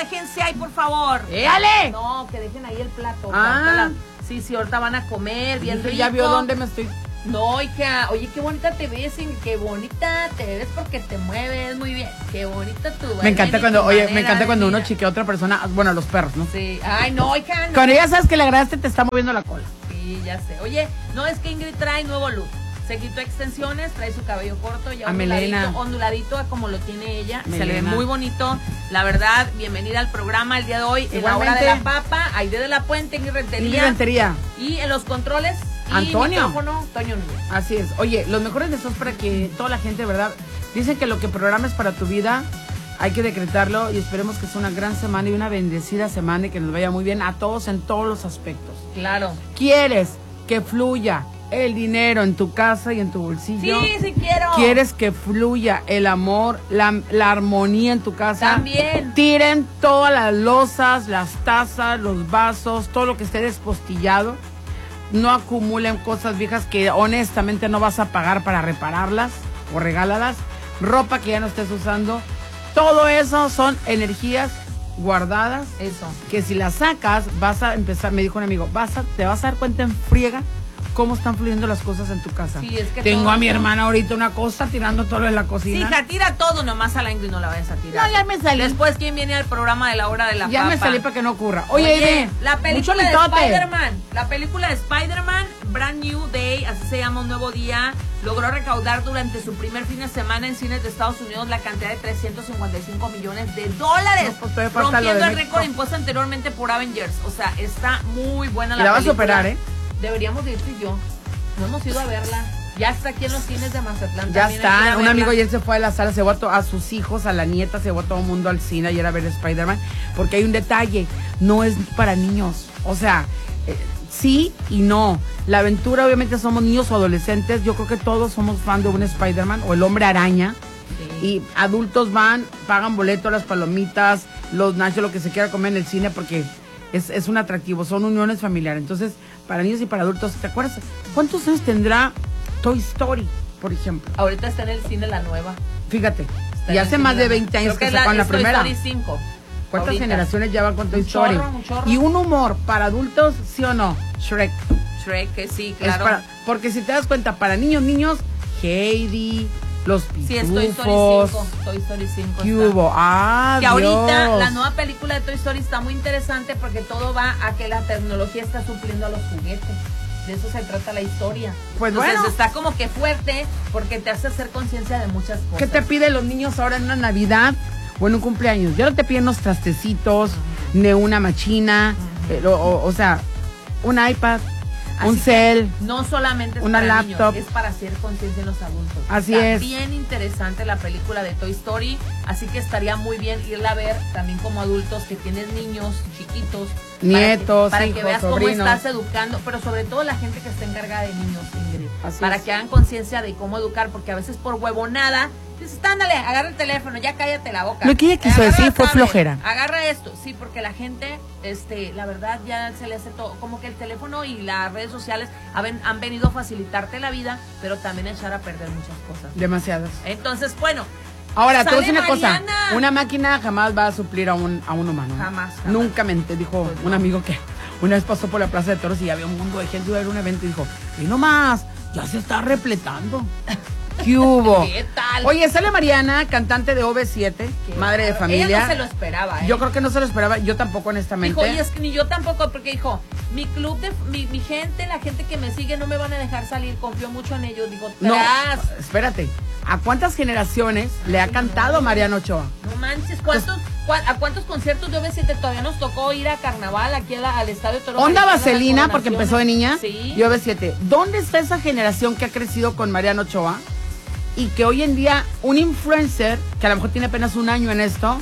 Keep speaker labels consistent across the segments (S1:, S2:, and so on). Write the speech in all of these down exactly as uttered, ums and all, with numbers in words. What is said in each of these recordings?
S1: déjense ahí, por favor.
S2: ¡Éale!
S1: No, que dejen ahí el plato.
S2: Ah.
S1: La, sí, sí, ahorita van a comer bien rico.
S2: Ya vio dónde me estoy...
S1: No, hija, oye, qué bonita te ves, qué bonita te ves porque te mueves muy bien. Qué bonita tu
S2: Me encanta cuando, oye, me encanta cuando uno chiquea a otra persona, bueno, a los perros, ¿no?
S1: Sí, ay, no, hija. No.
S2: Cuando ya sabes que le agradaste, te está moviendo la cola.
S1: Sí, ya sé. Oye, no, es que Ingrid trae nuevo look. Se quitó extensiones, trae su cabello corto, ya onduladito, onduladito a como lo tiene ella. Melena. Se le ve muy bonito. La verdad, bienvenida al programa el día de hoy. En la hora de la papa, Aide de la Puente, Ingrid Rentería.
S2: Ingrid Rentería.
S1: Y en los controles,
S2: Antonio.
S1: Y micrófono, Toño Núñez.
S2: Así es. Oye, los mejores deseos para que toda la gente, ¿verdad? Dicen que lo que programes para tu vida, hay que decretarlo y esperemos que sea una gran semana y una bendecida semana y que nos vaya muy bien a todos en todos los aspectos.
S1: Claro.
S2: ¿Quieres que fluya el dinero en tu casa y en tu bolsillo?
S1: Sí, sí quiero.
S2: ¿Quieres que fluya el amor, la, la armonía en tu casa?
S1: También.
S2: Tiren todas las losas, las tazas, los vasos, todo lo que esté despostillado. No acumulen cosas viejas que honestamente no vas a pagar para repararlas o regálalas. Ropa que ya no estés usando. Todo eso son energías guardadas.
S1: Eso.
S2: Que si las sacas, vas a empezar, me dijo un amigo, vas a, te vas a dar cuenta en friega cómo están fluyendo las cosas en tu casa.
S1: Sí, es que
S2: tengo a mi hermana ahorita una cosa tirando todo lo de la cocina.
S1: Sí, hija, tira todo, nomás a la Ingrid no la vayas a tirar.
S2: No, ya me salí.
S1: Después, ¿quién viene al programa de la hora de la
S2: ya
S1: papa?
S2: me salí para que no ocurra. Oye, Oye
S1: la película de Spider-Man, la película de Spider-Man, Brand New Day, así se llama, un nuevo día, logró recaudar durante su primer fin de semana en cines de Estados Unidos la cantidad de trescientos cincuenta y cinco millones de dólares, no, pues rompiendo el récord impuesto anteriormente por Avengers. O sea, está muy buena la,
S2: la
S1: película.
S2: La vas a superar, ¿eh?
S1: Deberíamos de ir tú y yo. No hemos ido a verla. Ya está aquí en los cines de Mazatlán.
S2: Ya está. Un amigo ayer se fue a la sala, se llevó a, to- a sus hijos, a la nieta, se llevó a todo el mundo al cine ayer a ver Spider-Man. Porque hay un detalle, no es para niños. O sea, eh, sí y no. La aventura, obviamente, somos niños o adolescentes. Yo creo que todos somos fan de un Spider-Man o el Hombre Araña. Sí. Y adultos van, pagan boleto, las palomitas, los nachos, lo que se quiera comer en el cine porque es, es un atractivo. Son uniones familiares. Entonces, para niños y para adultos, ¿te acuerdas? ¿Cuántos años tendrá Toy Story, por ejemplo?
S1: Ahorita está en el cine la nueva.
S2: Fíjate, y hace más de veinte años que sacaron la, la primera.
S1: Toy Story cinco.
S2: ¿Cuántas
S1: ahorita.
S2: generaciones ya van con Toy
S1: un
S2: Story?
S1: Chorro, un chorro.
S2: Y un humor para adultos, ¿sí o no? Shrek.
S1: Shrek, que sí, claro.
S2: Para, porque si te das cuenta, para niños, niños, Heidi, los pitufos.
S1: Sí, es Toy Story cinco. Toy Story cinco.
S2: ¿Qué hubo? Ah,
S1: que
S2: Dios.
S1: ahorita la nueva película de Toy Story está muy interesante porque todo va a que la tecnología está supliendo a los juguetes. De eso se trata la historia.
S2: Pues
S1: Entonces
S2: bueno.
S1: está como que fuerte porque te hace hacer conciencia de muchas cosas.
S2: ¿Qué te piden los niños ahora en una Navidad o en un cumpleaños? Ya no te piden unos trastecitos, uh-huh. ni una machina, uh-huh. eh, o, o, o sea, un iPad, Así un cel.
S1: No solamente es
S2: una
S1: para
S2: laptop.
S1: niños, es para hacer conciencia en los adultos.
S2: Así
S1: Está
S2: es.
S1: bien interesante la película de Toy Story, así que estaría muy bien irla a ver también como adultos que tienes niños chiquitos.
S2: Nietos,
S1: para que, para
S2: hijos,
S1: que veas
S2: sobrinos.
S1: cómo estás educando, pero sobre todo la gente que está encargada de niños, Ingrid.
S2: Así
S1: para
S2: es.
S1: que hagan conciencia de cómo educar, porque a veces por huevonada dices, ándale, agarra el teléfono, ya cállate la boca.
S2: Lo que ella quiso decir fue flojera.
S1: Agarra esto, sí, porque la gente, este, la verdad ya se le hace todo, como que el teléfono y las redes sociales han, han venido a facilitarte la vida, pero también a echar a perder muchas cosas.
S2: Demasiadas.
S1: Entonces, bueno.
S2: Ahora, te voy a decir una
S1: Mariana.
S2: cosa, una máquina jamás va a suplir a un, a un humano.
S1: Jamás, jamás.
S2: Nunca mente, dijo
S1: pues
S2: un
S1: no.
S2: amigo que una vez pasó por la Plaza de Toros y había un mundo de gente, iba a ver un evento y dijo, y nomás, ya se está repletando. ¿Qué hubo?
S1: ¿Qué tal?
S2: Oye, sale Mariana, cantante de O V siete,
S1: Qué
S2: madre de
S1: raro.
S2: familia.
S1: Ella no se lo esperaba, ¿eh?
S2: Yo creo que no se lo esperaba, yo tampoco honestamente.
S1: Dijo, y es que ni yo tampoco, porque dijo, mi club, de mi, mi gente, la gente que me sigue no me van a dejar salir, confío mucho en ellos. Digo,
S2: No,
S1: tras.
S2: espérate, ¿a cuántas generaciones le ha cantado
S1: no.
S2: Mariano Ochoa?
S1: No manches, ¿cuántos, cua, ¿a cuántos conciertos de O V siete todavía nos tocó ir a carnaval aquí a la, al estadio de Toros?
S2: Onda Vaselina, porque empezó de niña,
S1: sí.
S2: y O V siete. ¿Dónde está esa generación que ha crecido con Mariano Ochoa? Y que hoy en día un influencer, que a lo mejor tiene apenas un año en esto,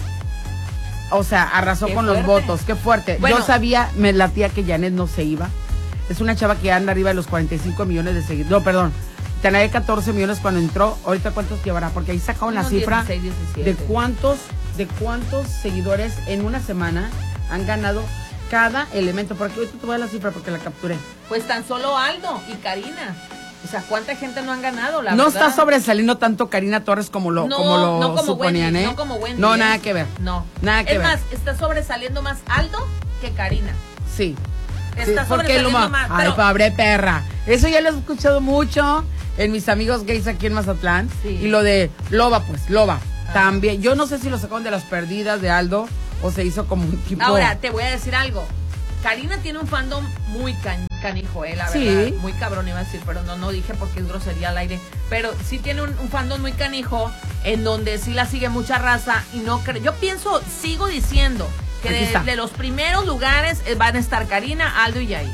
S2: o sea, arrasó
S1: Qué
S2: con
S1: fuerte.
S2: los votos, qué fuerte.
S1: Bueno.
S2: Yo sabía, me latía que Janet no se iba. Es una chava que anda arriba de los cuarenta y cinco millones de seguidores. No, perdón, tenía catorce millones cuando entró. Ahorita, ¿cuántos llevará? Porque ahí sacaron la
S1: Unos
S2: cifra
S1: dieciséis, diecisiete.
S2: de cuántos, de cuántos seguidores en una semana han ganado cada elemento. Porque ahorita te voy a dar la cifra porque la capturé.
S1: Pues tan solo Aldo y Karina. O sea, ¿cuánta gente no han ganado, la
S2: no
S1: verdad?
S2: está sobresaliendo tanto Karina Torres como lo,
S1: no,
S2: como lo
S1: no como
S2: suponían,
S1: Wendy,
S2: ¿eh?
S1: No como Wendy.
S2: No,
S1: ¿eh?
S2: nada que ver.
S1: No.
S2: Nada que
S1: es
S2: ver.
S1: más, está sobresaliendo más Aldo que Karina.
S2: Sí.
S1: Está
S2: sí, porque lo
S1: sobresaliendo
S2: más.
S1: más.
S2: Ay,
S1: pero...
S2: pobre perra. Eso ya lo he escuchado mucho en mis amigos gays aquí en Mazatlán.
S1: Sí.
S2: Y lo de Loba, pues, Loba.
S1: Ah.
S2: También. Yo no sé si lo sacaron de las perdidas de Aldo o se hizo como un tipo.
S1: Ahora, te voy a decir algo. Karina tiene un fandom muy can, canijo, eh, la
S2: Sí.
S1: verdad. Muy cabrón iba a decir, pero no, no dije porque es grosería al aire. Pero sí tiene un, un fandom muy canijo en donde sí la sigue mucha raza y no creo. Yo pienso, sigo diciendo que de, de los primeros lugares eh, van a estar Karina, Aldo y Yair.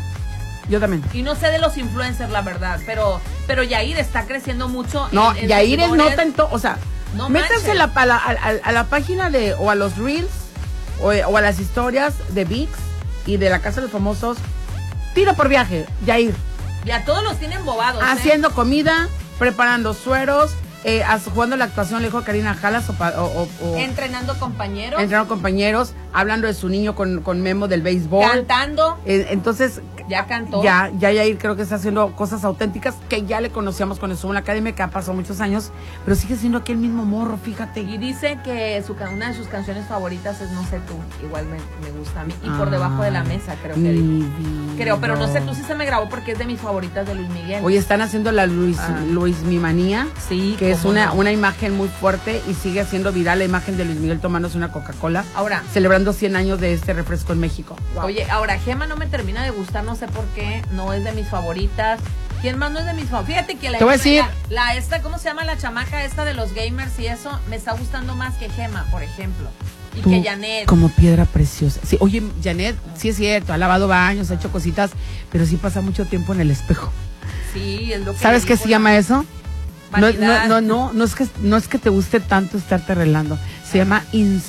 S2: Yo también.
S1: Y no sé de los influencers, la verdad, pero pero Yair está creciendo mucho.
S2: No,
S1: en, en
S2: Yair es
S1: seguidores.
S2: no tanto, o sea,
S1: No
S2: métanse
S1: manches.
S2: la, a, la, a, a la página de, o a los reels, o, o a las historias de VIX y de la Casa de los Famosos, tiro por viaje, Yair.
S1: Ya todos los tienen bobados.
S2: Haciendo
S1: ¿eh?
S2: comida, preparando sueros, eh, jugando la actuación, le dijo a Karina Jalas, o, o, o
S1: Entrenando compañeros.
S2: entrenando compañeros, hablando de su niño con, con Memo del béisbol.
S1: Cantando.
S2: Eh, entonces,
S1: Ya cantó.
S2: Ya, ya Yair creo que está haciendo cosas auténticas que ya le conocíamos cuando estuvo en la academia, que ha pasado muchos años, pero sigue siendo aquel mismo morro, fíjate.
S1: Y dice que su, una de sus canciones favoritas es No sé tú, igual me, me gusta a mí. Y por
S2: Ah,
S1: debajo de la mesa, creo que
S2: mi
S1: dijo.
S2: vida.
S1: Creo, pero No sé tú sí se me grabó porque es de mis favoritas de Luis Miguel.
S2: Hoy están haciendo la Luis,
S1: Ah.
S2: Luis Mi Manía,
S1: Sí,
S2: que es
S1: cómo
S2: una,
S1: no.
S2: una imagen muy fuerte y sigue haciendo viral la imagen de Luis Miguel tomándose una Coca-Cola,
S1: Ahora,
S2: celebrando cien años de este refresco en México. Wow.
S1: oye, ahora Gema no me termina de gustar, no sé por qué, no es de mis favoritas. ¿Quién más no es de mis favoritas? Fíjate que la,
S2: Te voy a decir-
S1: la, la esta, ¿cómo se llama la chamaca esta de los gamers y eso? Me está gustando más que Gema, por ejemplo. Y
S2: Tú,
S1: que Janet.
S2: como piedra preciosa. Sí, oye, Janet, sí es cierto, ha lavado baños, ha hecho cositas, pero sí pasa mucho tiempo en el espejo.
S1: Sí, es lo que
S2: ¿Sabes
S1: le
S2: qué
S1: dijo
S2: se
S1: la-
S2: llama eso? No,
S1: Vanidad.
S2: no, no, no, no es que no es que te guste tanto estarte arreglando. Se llama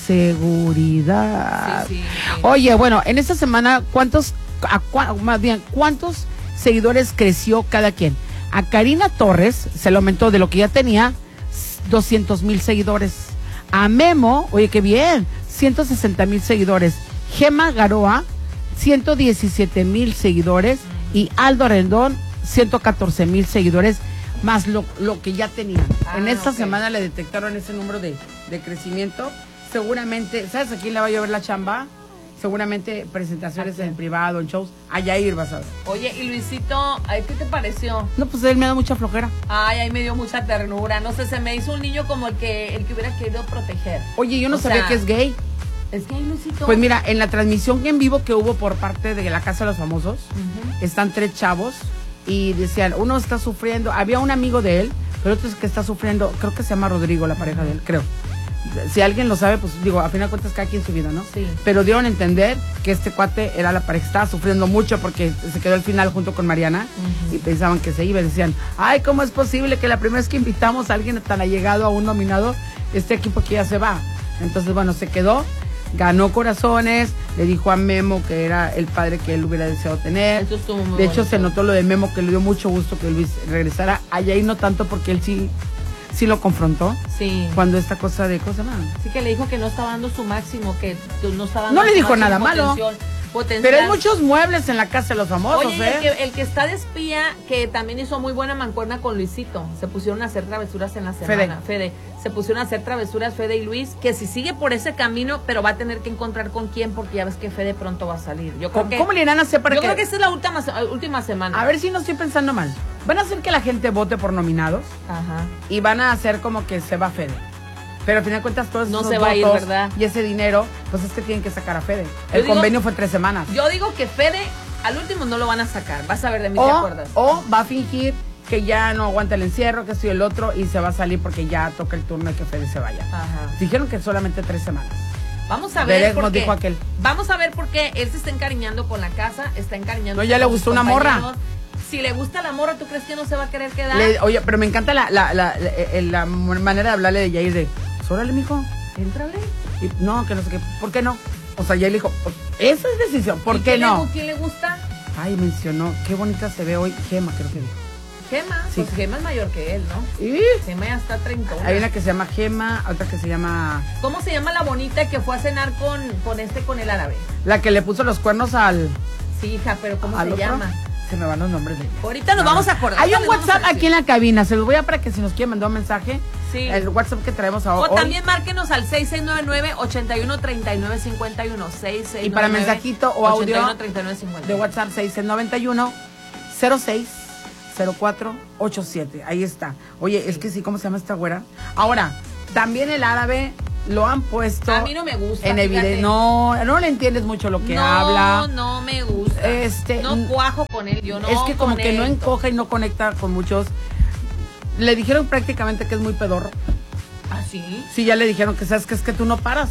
S2: inseguridad.
S1: Sí, sí, sí.
S2: Oye, bueno, en esta semana, ¿cuántos, a, cua- más bien, cuántos seguidores creció cada quien? A Karina Torres se le aumentó de lo que ya tenía doscientos mil seguidores. A Memo, oye, qué bien, ciento sesenta mil seguidores. Gema Garoa, ciento diecisiete mil seguidores. Y Aldo Rendón, ciento catorce mil seguidores, más lo, lo que ya tenían.
S1: Ah,
S2: en esta
S1: ok.
S2: semana le detectaron ese número de, de crecimiento. Seguramente, ¿sabes a quién le va a llover la chamba? Seguramente presentaciones en privado, en shows. A Yair vas a ver.
S1: Oye, y Luisito, ay, ¿qué te pareció?
S2: No, pues él me da mucha flojera.
S1: Ay, ahí me dio mucha ternura. No sé, se me hizo un niño como el que el que hubiera querido proteger.
S2: Oye, yo no
S1: O
S2: sabía
S1: sea,
S2: que es gay.
S1: Es que hay Luisito.
S2: Pues mira, en la transmisión en vivo que hubo por parte de la Casa de los Famosos,
S1: Ujú.
S2: están tres chavos y decían, uno está sufriendo, había un amigo de él, pero otro es que está sufriendo, creo que se llama Rodrigo, la pareja de él, creo. Si alguien lo sabe, pues digo, a final de cuentas cada quien su vida, ¿no?
S1: Sí.
S2: Pero dieron a entender que este cuate era la pareja, estaba sufriendo mucho porque se quedó al final junto con Mariana
S1: Ujú.
S2: y pensaban que se iba y decían, ay, ¿cómo es posible que la primera vez que invitamos a alguien tan allegado a un nominado, este equipo que ya se va? Entonces, bueno, se quedó, ganó corazones, le dijo a Memo que era el padre que él hubiera deseado tener.
S1: Eso estuvo muy
S2: De hecho,
S1: bonito.
S2: se notó lo de Memo, que le dio mucho gusto que Luis regresara. Allá y no tanto porque él sí, sí lo confrontó.
S1: Sí.
S2: Cuando esta cosa de cosa más.
S1: Sí que le dijo que no estaba dando su máximo, que no estaba
S2: No
S1: dando
S2: le
S1: su
S2: dijo
S1: máximo
S2: nada malo.
S1: potencial- potencial.
S2: Pero hay muchos muebles en la casa de los famosos,
S1: Oye, y
S2: ¿eh?
S1: el que, el que está de espía, que también hizo muy buena mancuerna con Luisito. Se pusieron a hacer travesuras en la semana. Fede. Se pusieron a hacer travesuras Fede y Luis, que si sigue por ese camino, pero va a tener que encontrar con quién, porque ya ves que Fede pronto va a salir. Yo creo
S2: ¿Cómo,
S1: que,
S2: cómo le irán a hacer para
S1: yo
S2: que...?
S1: creo que esta es la última, última semana.
S2: A ver si no estoy pensando mal. Van a hacer que la gente vote por nominados
S1: Ajá.
S2: y van a hacer como que se va Fede. Pero al final de cuentas todos
S1: No
S2: esos
S1: se va a ir,
S2: votos
S1: ¿verdad?
S2: y ese dinero, pues es que tienen que sacar a Fede.
S1: Yo
S2: El
S1: digo-
S2: convenio fue tres semanas.
S1: Yo digo que Fede, al último no lo van a sacar. Vas a ver de mí, ¿te
S2: O,
S1: acuerdas?
S2: o va a fingir que ya no aguanta el encierro, que estoy el otro, y se va a salir porque ya toca el turno de que Fede se vaya.
S1: Ajá.
S2: Dijeron que solamente tres semanas.
S1: Vamos a ver
S2: Veremos,
S1: por qué.
S2: dijo aquel.
S1: Vamos a ver por qué él se está encariñando con la casa, está encariñando.
S2: No, ya le
S1: con
S2: gustó
S1: sus
S2: una morra.
S1: compañeros. Si le gusta la morra, ¿tú crees que no se va a querer quedar?
S2: Le- oye, pero me encanta la, la, la, la, eh, la manera de hablarle de Yair de, pues órale, mijo.
S1: Éntrale.
S2: Y, no, que no sé qué. ¿Por qué no? O sea, Yair le dijo, pues, esa es decisión. ¿Por
S1: ¿Y
S2: qué
S1: quién
S2: no?
S1: le- ¿Quién le gusta?
S2: Ay, mencionó, qué bonita se ve hoy Gema, creo que dijo.
S1: Gema.
S2: Sí.
S1: Pues Gema es mayor que él, ¿no?
S2: Y
S1: Gema ya está treinta.
S2: hay una que se llama Gema, otra que se llama...
S1: ¿Cómo se llama la bonita que fue a cenar con, con este, con el árabe?
S2: La que le puso los cuernos al...
S1: Sí, hija, pero ¿cómo
S2: ¿Al
S1: se
S2: otro?
S1: llama?
S2: se me van los nombres de ellas.
S1: Ahorita nos
S2: no,
S1: vamos a acordar.
S2: Hay un WhatsApp aquí en la cabina, se los voy a para que si nos quieren mandar un mensaje,
S1: sí.
S2: el WhatsApp que traemos ahora.
S1: O hoy. También márquenos al seis seis nueve nueve, ocho uno tres nueve cinco uno. seis seis nueve nueve,
S2: y para mensajito o audio
S1: ochenta y uno, treinta y nueve cincuenta y uno.
S2: de WhatsApp seis seis nueve uno, cero seis cero cuatro ocho siete. Ahí está. Oye, sí. Es que sí, ¿cómo se llama esta güera? Ahora, también el árabe lo han puesto.
S1: A mí no me gusta.
S2: En evidencia. No, no le entiendes mucho lo que
S1: no,
S2: habla.
S1: No, no me gusta.
S2: Este,
S1: no cuajo con él, yo no.
S2: Es que como
S1: conecto.
S2: que no encoja y no conecta con muchos. Le dijeron prácticamente que es muy pedorro.
S1: ¿Ah, sí?
S2: Sí, ya le dijeron que sabes que es que tú no paras.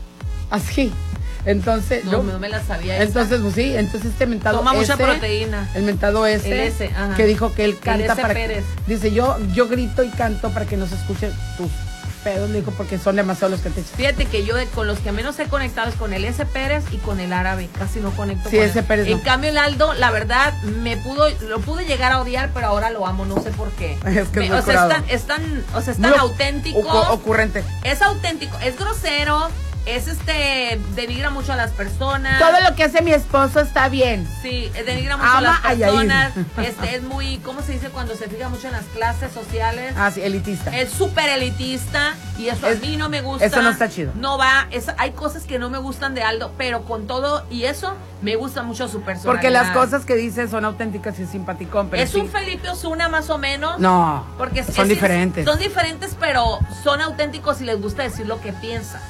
S2: Así. Entonces,
S1: no,
S2: yo,
S1: no me la sabía.
S2: Entonces,
S1: esa.
S2: pues sí, entonces este mentado
S1: toma
S2: ese,
S1: mucha proteína.
S2: El mentado ese,
S1: el ese ajá.
S2: que dijo que él canta
S1: el
S2: para
S1: Pérez.
S2: que, dice, yo yo grito y canto para que no se escuche tus pedos, le dijo, porque son demasiados los que te echan.
S1: Fíjate que yo de, con los que menos he conectado es con el S. Pérez y con el árabe, casi no conecto
S2: sí,
S1: con
S2: ese
S1: él.
S2: Pérez
S1: En
S2: no.
S1: cambio el Aldo, la verdad, me pudo, lo pude llegar a odiar, pero ahora lo amo, no sé por qué.
S2: Es que
S1: me,
S2: es muy
S1: o sea,
S2: curado.
S1: es tan, es tan, o sea, es tan
S2: muy
S1: auténtico.
S2: Ocu ocurrente.
S1: Es auténtico, es grosero. Es este, denigra mucho a las personas.
S2: Todo lo que hace mi esposo está bien.
S1: Sí, denigra mucho
S2: Ama
S1: a las personas.
S2: A
S1: este, es muy, ¿cómo se dice cuando se fija mucho en las clases sociales?
S2: Ah, sí, elitista.
S1: Es súper elitista y eso
S2: es,
S1: a mí no me gusta.
S2: Eso no está chido.
S1: No va, es, hay cosas que no me gustan de Aldo, pero con todo y eso me gusta mucho su personalidad.
S2: Porque las cosas que dice son auténticas y simpaticón. Pero
S1: es
S2: sí.
S1: un Felipe Osuna más o menos.
S2: No,
S1: porque
S2: son
S1: es,
S2: diferentes.
S1: Son diferentes, pero son auténticos y les gusta decir lo que piensan.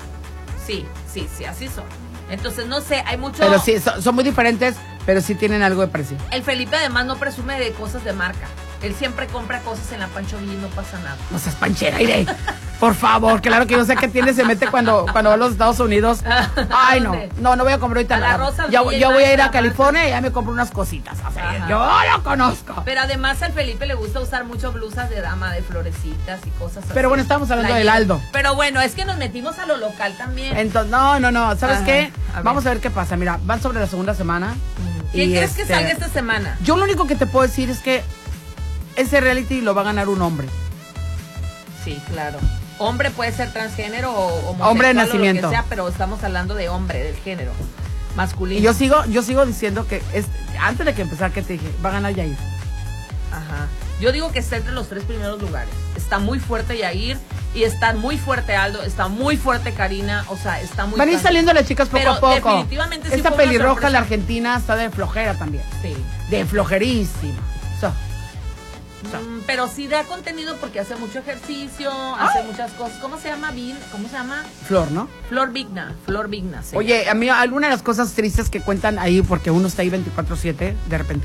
S1: Sí, sí, sí, así son. Entonces, no sé, hay mucho...
S2: Pero sí, son, son muy diferentes, pero sí tienen algo de parecido.
S1: El Felipe además no presume de cosas de marca. Él siempre compra cosas en la Pancho Villa y no pasa nada.
S2: No seas panchera, Aire. Por favor, claro que yo sé que tiene, se mete cuando, cuando va a los Estados Unidos. Ay, no, no, no voy a comprar ahorita
S1: a
S2: nada.
S1: La Rosa
S2: ya,
S1: Villa
S2: yo voy a ir a
S1: la
S2: California y ya me compro unas cositas. O sea,
S1: ajá.
S2: yo lo conozco.
S1: Pero además al Felipe le gusta usar mucho blusas de dama, de florecitas y cosas así.
S2: Pero bueno, estamos hablando
S1: la
S2: del Aldo.
S1: Pero bueno, es que nos metimos a lo local también.
S2: Entonces, no, no, no. ¿Sabes
S1: ajá.
S2: qué?
S1: A
S2: Vamos a ver qué pasa. Mira, van sobre la segunda semana.
S1: ¿Quién
S2: y
S1: crees
S2: este,
S1: que salga esta semana?
S2: Yo lo único que te puedo decir es que ese reality lo va a ganar un hombre.
S1: Sí, claro. Hombre puede ser transgénero o homosexual
S2: hombre de nacimiento,
S1: o lo que sea, pero estamos hablando de hombre, del género masculino.
S2: Y yo sigo, yo sigo diciendo que es, antes de que empezar, que te dije, va a ganar Yair.
S1: Ajá. Yo digo que está entre los tres primeros lugares. Está muy fuerte Yair y está muy fuerte Aldo, está muy fuerte Karina, o sea, está muy
S2: Van a ir saliendo las chicas poco
S1: pero
S2: a poco.
S1: Definitivamente sí
S2: esta
S1: fue una
S2: pelirroja,
S1: sorpresa.
S2: la argentina, está de flojera también.
S1: Sí.
S2: De flojerísima. So, so.
S1: Mm, pero sí da contenido porque hace mucho ejercicio, hace muchas cosas. ¿Cómo se llama? Vin, ¿Cómo se llama?
S2: Flor, ¿no?
S1: Flor Vigna, Flor Vigna, sí.
S2: Oye, a mí alguna de las cosas tristes que cuentan ahí, porque uno está ahí veinticuatro siete, de repente,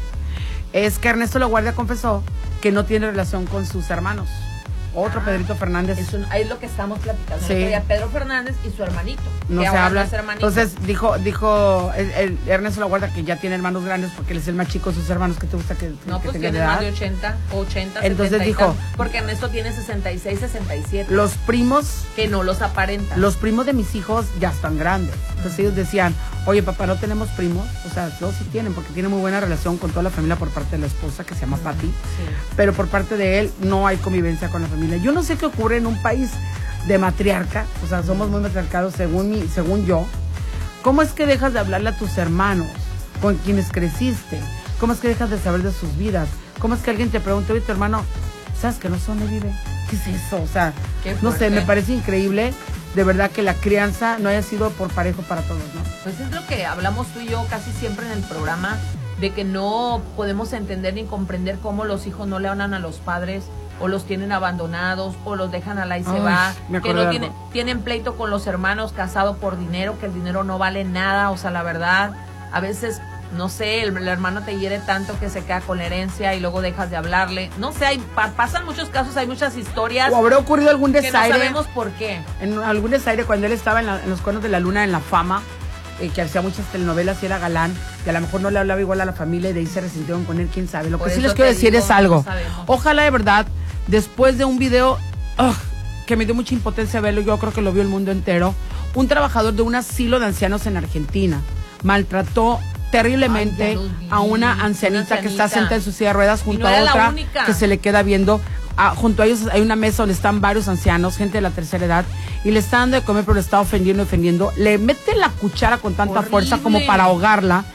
S2: es que Ernesto La Guardia confesó que no tiene relación con sus hermanos. Otro ah, Pedrito Fernández.
S1: Es, un, es lo que estamos platicando.
S2: Sí.
S1: Pedro Fernández y su hermanito.
S2: No se habla. Entonces dijo, dijo el, el Ernesto La Guardia que ya tiene hermanos grandes porque él es el más chico de sus hermanos. ¿Qué te gusta que,
S1: no,
S2: que
S1: pues
S2: tenga
S1: tiene
S2: de edad?
S1: más de ochenta, ochenta,
S2: Entonces
S1: setenta
S2: dijo,
S1: y porque Ernesto tiene sesenta y seis, sesenta y siete.
S2: Los primos
S1: que no los aparentan.
S2: Los primos de mis hijos ya están grandes. Entonces ellos decían, oye papá, ¿no tenemos primos? O sea, todos sí tienen, porque tiene muy buena relación con toda la familia por parte de la esposa, que se llama Patti. Sí. Pero por parte de él no hay convivencia con la familia. Yo no sé qué ocurre en un país de matriarca, o sea, somos muy matriarcados según mi, según yo. ¿Cómo es que dejas de hablarle a tus hermanos con quienes creciste? ¿Cómo es que dejas de saber de sus vidas? ¿Cómo es que alguien te pregunta, oye, tu hermano, ¿sabes que no sé dónde vive? ¿Qué es eso? O sea, no sé, me parece increíble de verdad que la crianza no haya sido por parejo para todos, ¿no?
S1: Pues es lo que hablamos tú y yo casi siempre en el programa, de que no podemos entender ni comprender cómo los hijos no le hablan a los padres, o los tienen abandonados, o los dejan a la y se Ay, va, que no tienen, tienen pleito con los hermanos casados por dinero, que el dinero no vale nada, o sea, la verdad, a veces, no sé, el, el hermano te hiere tanto que se queda con la herencia y luego dejas de hablarle, no sé, hay, pa, pasan muchos casos, hay muchas historias.
S2: O habrá ocurrido algún desaire.
S1: Que no sabemos por qué.
S2: En algún desaire cuando él estaba en, la, en los Cuernos de la Luna, en la fama, eh, que hacía muchas telenovelas y era galán, y a lo mejor no le hablaba igual a la familia y de ahí se resintieron con él, quién sabe. Lo por que sí les quiero decir digo, es algo. No Ojalá de verdad, después de un video uh, que me dio mucha impotencia verlo, yo creo que lo vio el mundo entero, un trabajador de un asilo de ancianos en Argentina maltrató terriblemente Ay, a una ancianita, una que está sentada en su silla de ruedas junto no a otra que se le queda viendo. Ah, junto a ellos hay una mesa donde están varios ancianos, gente de la tercera edad, y le está dando de comer, pero le está ofendiendo, ofendiendo. Le mete la cuchara con tanta Horrible. fuerza como para ahogarla.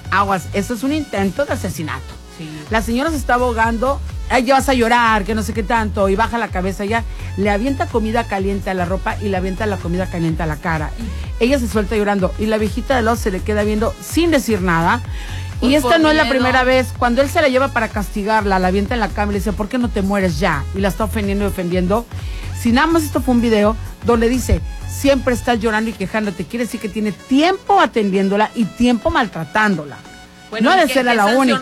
S2: aguas, eso es un intento de asesinato.
S1: Sí.
S2: La señora se está ahogando, ay, ya vas a llorar, que no sé qué tanto, y baja la cabeza ya, le avienta comida caliente a la ropa y le avienta la comida caliente a la cara. Y ella se suelta llorando y la viejita de los se le queda viendo sin decir nada. Pues y esta no miedo. Es la primera vez. Cuando él se la lleva para castigarla, la avienta en la cama y le dice, ¿por qué no te mueres ya? Y la está ofendiendo y ofendiendo. Si nada más esto fue un video donde dice, siempre estás llorando y quejándote, quiere decir que tiene tiempo atendiéndola y tiempo maltratándola. Bueno, no ha de ser la única.